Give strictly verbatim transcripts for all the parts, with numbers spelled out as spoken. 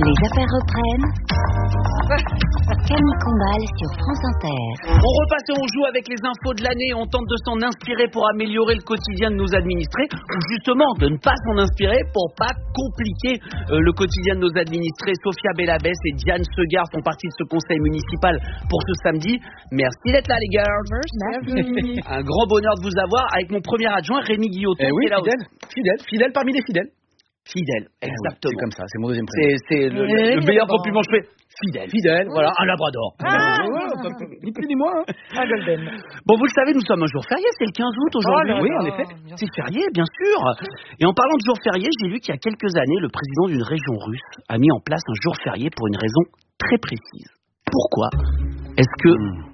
Les affaires reprennent. Camille Combal sur France Inter. On repasse et on joue avec les infos de l'année. On tente de s'en inspirer pour améliorer le quotidien de nos administrés, ou justement de ne pas s'en inspirer pour pas compliquer euh, le quotidien de nos administrés. Sophia Bellabès et Diane Segard font partie de ce conseil municipal pour ce samedi. Merci d'être là, les girls. Merci. Un grand bonheur de vous avoir avec mon premier adjoint, Rémi Guilloton. Eh oui, qui est là fidèle, aussi. fidèle, fidèle parmi les fidèles. Fidèle, exactement. C'est comme ça, c'est mon deuxième prénom. C'est, c'est le, le, le meilleur compliment que je fais. Fidèle. Fidèle, voilà, un labrador. Ah, ni plus ni moins. Un golden. Bon, vous le savez, nous sommes un jour férié, c'est le quinze août aujourd'hui. Oh là oui, là, en effet. bien C'est férié, bien sûr. Et en parlant de jour férié, j'ai lu qu'il y a quelques années, le président d'une région russe a mis en place un jour férié pour une raison très précise. Pourquoi est-ce que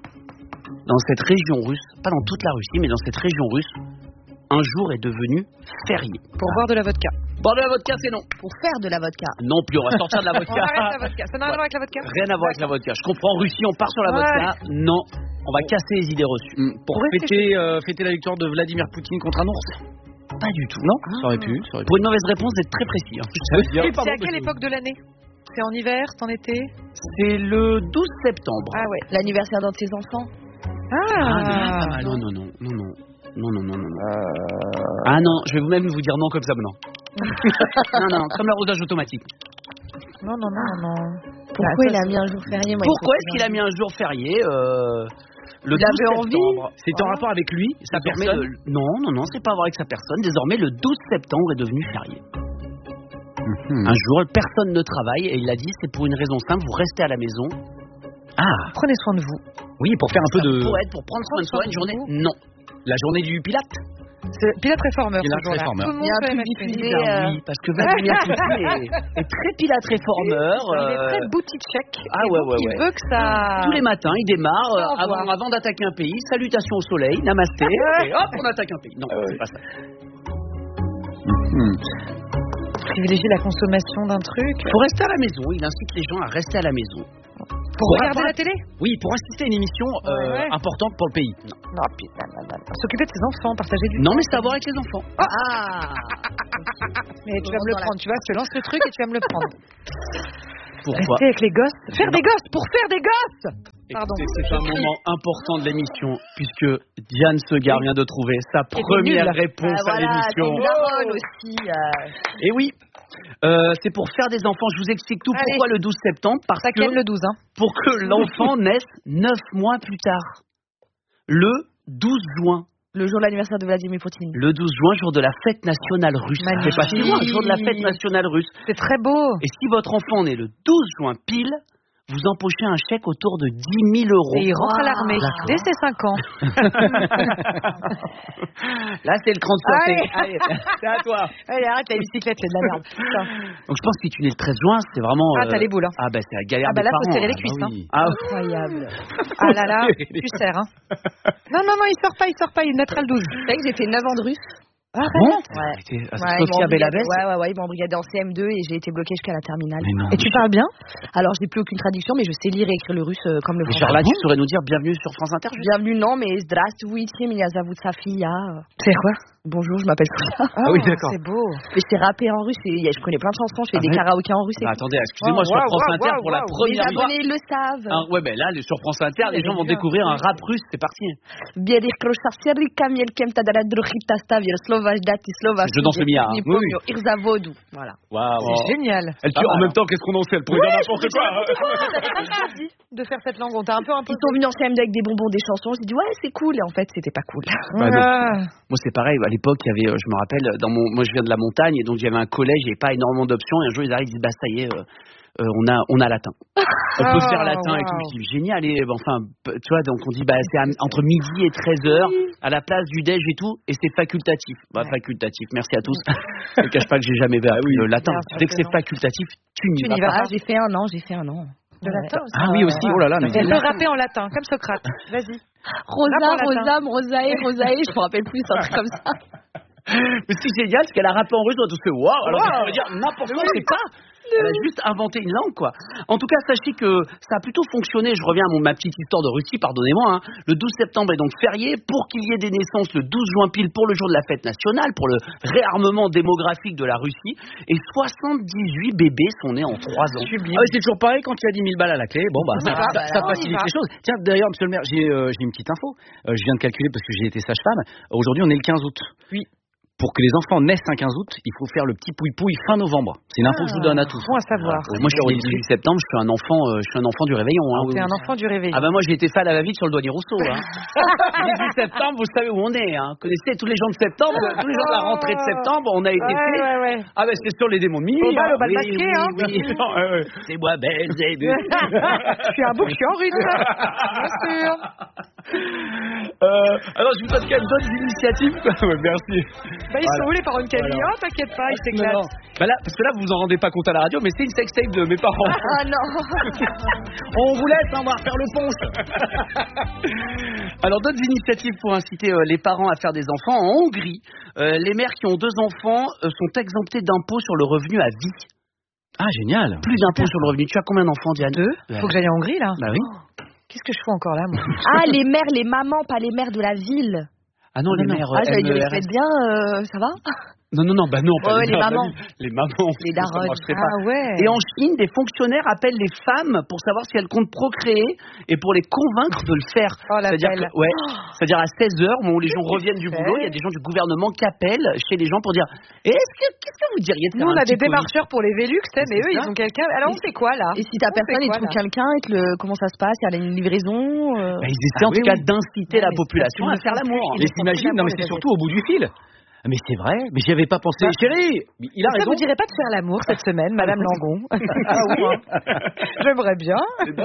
dans cette région russe, pas dans toute la Russie, mais dans cette région russe, un jour est devenu férié? Pour boire de la vodka. Boire de la vodka, c'est non. Pour faire de la vodka. Non plus, on va sortir de la On vodka. arrête la vodka. Ça n'a rien à voir avec la vodka. Rien à voir avec la vodka. Je comprends, en Russie, on part sur la Ouais. vodka. Non, on va casser les idées reçues. Mm, Pour Pour fêter, euh, fêter la victoire de Vladimir Poutine contre un ours. Pas du tout. Non, ça aurait pu. Ça aurait pu. Pour une mauvaise réponse, d'être très précis. Hein. C'est à quelle époque de l'année? C'est en hiver, c'est en été? C'est le douze septembre. Ah ouais. L'anniversaire d'un de ses enfants. Ah, Ah, non, non, non, non, non. Non, non, non, non, non. Euh... Ah non, je vais même vous dire non comme ça maintenant. non, non, comme l'arrosage automatique. Non, non, non, non. Pourquoi il a mis un jour férié? Moi, il Pourquoi faut est-ce qu'il a mis un jour férié euh, le Il douze avait envie. septembre? C'est en rapport avec lui, sa Désormais, personne. le- Non, non, non, c'est pas à voir avec sa personne. Désormais, le douze septembre est devenu férié. Mhm. Un jour, personne ne travaille et il a dit c'est pour une raison simple, vous restez à la maison. Ah, Prenez soin de vous. oui, pour faire un peu Ça de. pourrait être pour prendre soin de soi une journée. Non. La journée du Pilate. C'est Pilate Réformeur. Pilate ce jour-là. Réformeur. Tout le Il y a monde un fait truc M F P. diffusé. Eh ben euh, oui, parce que Vladimir Poutine est, est très Pilate réformeur. Il est euh, très boutique chèque. Ah Et ouais, donc, ouais, il ouais. veut que ça. Tous les matins, il démarre Au euh, revoir. avant, avant d'attaquer un pays. Salutations au soleil, namasté, et hop, on attaque un pays. Non, c'est pas ça. Mhm. Privilégier la consommation d'un truc. Faut rester à la maison. Il incite les gens à rester à la maison. Pour regarder la télé? Oui, pour assister à une émission euh, Ouais, ouais. importante pour le pays. Non, putain, non, non, non. S'occuper de ses enfants, partager du Non, temps. mais c'est à voir avec les enfants. Ah. Mais tu vas me le prendre, tu vois, je te lance le truc et tu vas me le prendre. Pourquoi? Rester avec les gosses. Faire des gosses pour faire des gosses. Pardon. Écoutez, c'est un moment important de l'émission puisque Diane Segard vient de trouver sa était première nulle. réponse Ah, à voilà, l'émission. c'est une daronne aussi. euh. Et oui, euh, c'est pour faire des enfants. Je vous explique tout. Allez. Pourquoi le douze septembre? Parce Ça que ken le douze, hein. pour que l'enfant naisse neuf mois plus tard. Le douze juin. Le jour de l'anniversaire de Vladimir Poutine. Le douze juin, jour de la fête nationale russe. Magnifique. C'est pas si loin, jour de la fête nationale russe. C'est très beau. Et si votre enfant naît le douze juin pile, vous empochez un chèque autour de dix mille euros. Et il rentre à l'armée D'accord. dès ses cinq ans. Là, c'est le cran de Allez. sortie. Allez, c'est à toi. Allez, arrête la bicyclette, c'est de la merde. Putain. Donc, je pense que si tu nais le treize juin, c'est vraiment. Ah, t'as les boules, hein. Ah, bah, c'est la galère Ah, bah des là, faut parents. serrer les Ah, cuisses, bah hein. oui. Ah, Incroyable. Ah là là, tu serres, hein. Non, non, non, il sort pas, il sort pas, il naîtra le douze. Tu sais que j'ai fait neuf ans de russe. Arrête. Bon, Ouais. C'était- ah, Ouais, ils Sophia m'ont Bellabès. embrigadé- Ouais, ouais, ouais, ils m'ont embrigadé en C M deux et j'ai été bloquée jusqu'à la terminale. Mais non. Et tu parles bien? Alors, j'ai plus aucune traduction, mais je sais lire et écrire le russe euh, comme le Mais français. genre là, tu saurais nous dire bienvenue sur France Inter juste Bienvenue, non, mais здравствуйте, меня зовут София. C'est quoi? Bonjour, je m'appelle Sophia. Ah oui, d'accord. C'est beau. Et je sais rapper en russe et je connais plein de chansons, je fais Ah des ouais karaokés en russe. et Bah, tout. attendez, excusez-moi, Wow, sur wow, France wow, Inter, wow, pour la wow. Les première fois. abonnés ils le savent. Ah, ouais, ben là, les- sur France Inter, les gens vont bien. découvrir un rap russe, c'est parti. Bielých krošta serika mielkem tadara druchita stavir slovaš dati slovaš. Je danse le mia, hein. Oui, Oui, oui. Irzavodu. Voilà. Waouh. C'est génial. Elle tue en même temps, qu'est-ce qu'on en sait? Elle pourrait dire n'importe quoi. De faire cette langue, on t'a un peu imposé. Ils sont venus en C M deux avec des bonbons, des chansons. J'ai dit ouais, c'est cool. Et en fait, c'était pas cool. Bah non. Ah. Moi, c'est pareil. À l'époque, il y avait, euh, je me rappelle, dans mon, moi, je viens de la montagne, et donc j'avais un collège, il n'y avait pas énormément d'options. Et un jour, ils arrivent, ils disent, bah ça y est, euh, euh, on a, on a latin. On peut Oh, faire latin et wow. tout. Je dis génial. Et ben, enfin, p- tu vois, donc on dit, bah c'est à- entre midi et treize heures à la place du déj et tout, et c'est facultatif. Bah Ouais. facultatif. Merci à tous. Je ne cache pas que j'ai jamais appris le latin. Bien sûr Dès que que c'est non. facultatif, tu n'y Tu vas n'y pas. vas Ah, j'ai fait un an, j'ai fait un an. De latin aussi. Ah oui, aussi, oh là là. Mais Elle peut rapper en latin, comme Socrate. Vas-y. Rosa, Rap en latin. Rosa, Rosae, Rosae, je me rappelle plus, un truc comme ça. Mais ce qui est génial, c'est qu'elle a rappé en russe, on a tous fait waouh. Alors Wow. ça veut dire n'importe quoi, c'est pas. Elle a juste inventé une langue, quoi. En tout cas, sachez que ça a plutôt fonctionné. Je reviens à mon, ma petite histoire de Russie, pardonnez-moi. Hein. Le douze septembre est donc férié pour qu'il y ait des naissances le douze juin pile pour le jour de la fête nationale, pour le réarmement démographique de la Russie. Et soixante-dix-huit bébés sont nés en trois ans. Ah ouais, c'est toujours pareil quand tu as dix mille balles à la clé. Bon, bah, ça, Ah, ça, bah, ça là, on y facilite va. les choses. Tiens, d'ailleurs, monsieur le maire, j'ai, euh, j'ai une petite info. Euh, je viens de calculer parce que j'ai été sage-femme. Aujourd'hui, on est le quinze août. Oui. Pour que les enfants naissent un quinze août, il faut faire le petit pouille-pouille fin novembre. C'est une info que je vous donne à tous. Bon à savoir. Euh, moi, je suis le dix-huit septembre, je suis un enfant, euh, je suis un enfant du réveillon. Hein. T'es un enfant du réveil. Ah bah moi j'ai été fait à la va-vite sur le douanier Rousseau. Hein. dix-huit septembre, vous savez où on est. Hein. Vous connaissez tous les gens de septembre, tous les gens de la rentrée de septembre, on a été Ouais, fait. ouais, ouais. Ah bah c'est sur les démons de minuit. Au bal, hein. au bal Oui, masqué, oui, hein. oui. Ouais, ouais. C'est moi Belzébuth. Je suis un bouc, je suis en russe. Bien sûr. euh, alors je vous donne quand même d'autres initiatives. Ouais, merci. Bah, ils sont où les parents de Camille? Oh, t'inquiète pas, ils Non, non. s'éclatent. Bah là, parce que là vous vous en rendez pas compte à la radio, mais c'est une sextape de mes parents. Ah non. On vous laisse, hein, on va refaire le ponche. Alors d'autres initiatives pour inciter euh, les parents à faire des enfants. En Hongrie, euh, les mères qui ont deux enfants euh, sont exemptées d'impôts sur le revenu à vie. Ah, génial. Plus d'impôts sur le revenu. Tu as combien d'enfants, Diane? Deux. Ouais. Faut que j'aille en Hongrie là. Bah oui. Qu'est-ce que je fais encore là, moi? Ah, les mères, les mamans, pas les mères de la ville. Ah non, les non. mères. Ah, j'allais dire, M E R S. vous faites bien, euh, ça va? Non, non, non, bah non, pas Ouais, les mères, mamans. bah oui, les mamans. Les ça daronnes. marcherait pas. Ah ouais. Et en Chine, des fonctionnaires appellent les femmes pour savoir si elles comptent procréer et pour les convaincre de le faire. Oh, la C'est-à-dire belle. que- ouais, c'est-à-dire à seize heures, où les gens reviennent du fait boulot, il y a des gens du gouvernement qui appellent chez les gens pour dire est-ce que qu'est-ce que vous diriez de faire Nous, on un a des petit Covid? démarcheurs pour les Vélux, tu sais, mais eux, ça. ils ont quelqu'un. Alors, on fait quoi là? Et si ta On personne, fait il quoi, trouve là quelqu'un, et te le... comment ça se passe? Il y a une livraison euh... Bah, ils essaient en Ah oui, tout cas oui. d'inciter la Ouais, mais population c'est à faire l'amour. Mais ils le font t'imagines, plus non mais l'amour, c'est les surtout au bout du fil. Mais c'est vrai, mais j'y avais pas pensé. Bah, Chérie, il a Ça raison. vous dirait pas de faire l'amour cette semaine, Madame Langon? Ah oui. J'aimerais bien.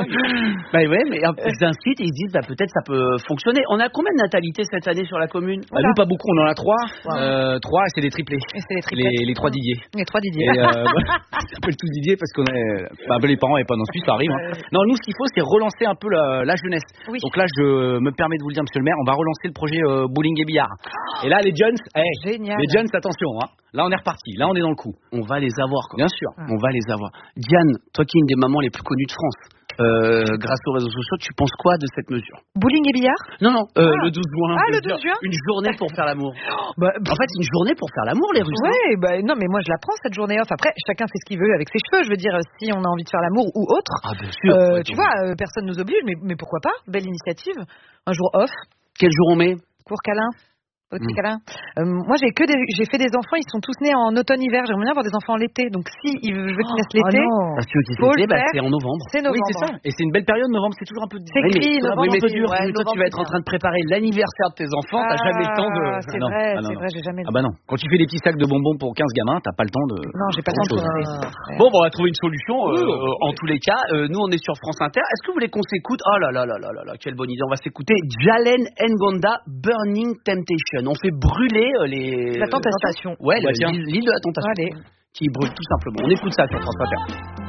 Bah ouais, mais euh, ils incitent et ils disent bah peut-être ça peut fonctionner. On a combien de natalité cette année sur la commune? Bah, nous pas beaucoup, on en a trois. Wow. Euh, trois, et c'est des triplés. Et c'est les triplettes. Les, les trois Didier. Les trois Didier. Et euh, on s'appelle tous Didier parce qu'on est. Bah, les parents et pas non plus, ça arrive. Hein. Non, nous ce qu'il faut, c'est relancer un peu la, la jeunesse. Oui. Donc là, je me permets de vous le dire, monsieur le maire, on va relancer le projet euh, bowling et billard. Et là, les jeunes, hey, Génial. les jeunes, attention, hein. Là, on est reparti. Là, on est dans le coup. On va les avoir, quoi. Bien sûr. On va les avoir. Diane, toi qui es une des mamans les plus connues de France, euh, grâce aux réseaux sociaux, tu penses quoi de cette mesure? Bowling et billard? Non, non, euh, Ah. le douze juin. Ah, je le veux dire, douze juin Une journée pour faire l'amour. Bah, En fait, une journée pour faire l'amour, les Russes. hein. ouais, bah, non, mais moi je la prends cette journée off. Après, chacun fait ce qu'il veut avec ses cheveux. Je veux dire, si on a envie de faire l'amour ou autre, Ah, bien sûr. euh, Ouais, tu donc, vois, euh, personne nous oblige, mais, mais pourquoi pas? Belle initiative. Un jour off, Quel jour on met? court câlin. Petit Mm. câlin. Euh, moi, j'ai que des, j'ai fait des enfants. Ils sont tous nés en automne-hiver. J'aimerais bien avoir des enfants en l'été. Donc, si il veut- je veux qu'ils naissent l'été, non. Parce que tu Faut sais, le bah, faire. c'est en novembre. c'est novembre. Oui, c'est ça. Et c'est une belle période, novembre, c'est toujours un peu. C'est Oui, mais- gris, oui, novembre, mais c'est toi, dur. toi, Ouais, tu novembre, vas être en c'est train de préparer l'anniversaire de tes enfants, t'as jamais le temps de. Ah, c'est Ah non, vrai, ah non, c'est non. vrai, j'ai jamais. Ah bah non. Quand tu fais des petits sacs de bonbons pour quinze gamins, t'as pas le temps de. Non, j'ai pas le temps de Autre chose. tourner. Bon, bon, on va trouver une solution. euh, Oui, oui. euh, en tous les cas, euh, nous, on est sur France Inter. Est-ce que vous voulez qu'on s'écoute? Oh là là là là là là, quelle bonne idée. On va s'écouter Jalen Ngonda, Burning Temptation. On fait brûler euh, les. La tentation. Ouais, Bah, le- tiens. l'île l'île de la tentation. Allez. Qui brûle tout simplement. On écoute ça sur France Inter.